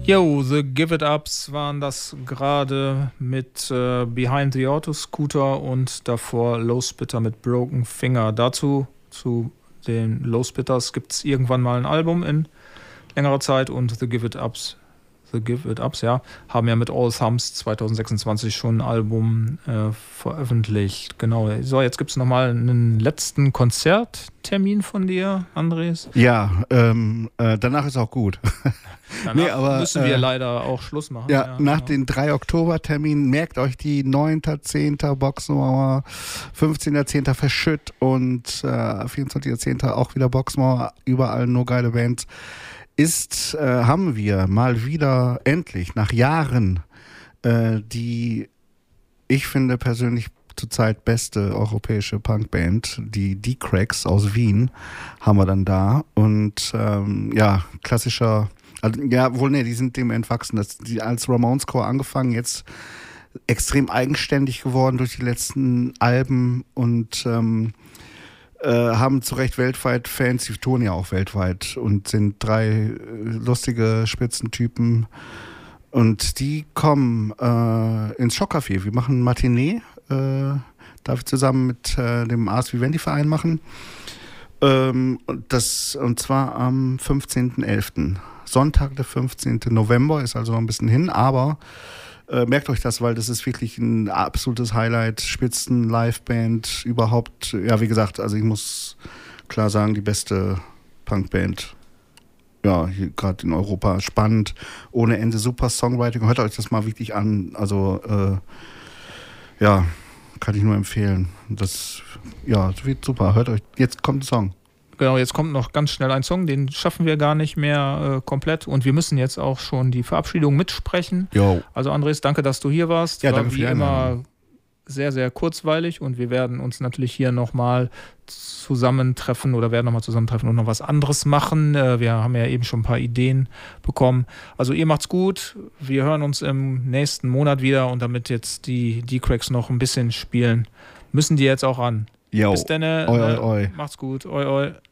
Yo, The Give It Ups waren das gerade mit Behind the Auto Scooter und davor Low Spitter mit Broken Finger. Dazu, zu den Low Spitters, gibt es irgendwann mal ein Album in längerer Zeit und The Give It Ups, ja, haben ja mit All Thumbs 2026 schon ein Album veröffentlicht. Genau. So, jetzt gibt es nochmal einen letzten Konzerttermin von dir, Andres. Ja, danach ist auch gut. Danach aber, müssen wir leider auch Schluss machen. Ja, nach den 3 Oktober-Terminen, merkt euch die 9.10. Boxmauer, 15.10. Verschütt und 24.10. auch wieder Boxmauer, überall nur geile Bands. Haben wir mal wieder endlich nach Jahren die, ich finde persönlich zurzeit beste europäische Punkband, die D-Cracks aus Wien, haben wir dann da und klassischer, die sind dem entwachsen, die als Ramones Core angefangen, jetzt extrem eigenständig geworden durch die letzten Alben und haben zu Recht weltweit Fans, die touren ja auch weltweit und sind 3 lustige Spitzentypen und die kommen ins Schockcafé. Wir machen Matinee, darf ich zusammen mit dem Ars Vivendi Verein machen und zwar am 15.11. Sonntag, der 15. November, ist also noch ein bisschen hin, aber merkt euch das, weil das ist wirklich ein absolutes Highlight, Spitzen-Liveband überhaupt. Ja, wie gesagt, also ich muss klar sagen, die beste Punkband, ja, hier gerade in Europa, spannend, ohne Ende, super Songwriting. Hört euch das mal wirklich an, also kann ich nur empfehlen. Das wird super, hört euch, jetzt kommt ein Song. Genau, jetzt kommt noch ganz schnell ein Song, den schaffen wir gar nicht mehr komplett und wir müssen jetzt auch schon die Verabschiedung mitsprechen. Yo. Also Andres, danke, dass du hier warst. Ja, war danke wie immer sehr, sehr kurzweilig und wir werden uns natürlich hier nochmal zusammentreffen und noch was anderes machen. Wir haben ja eben schon ein paar Ideen bekommen. Also ihr macht's gut, wir hören uns im nächsten Monat wieder und damit jetzt die D-Cracks noch ein bisschen spielen, müssen die jetzt auch ran. Yo. Bis dann, oi. macht's gut, oi.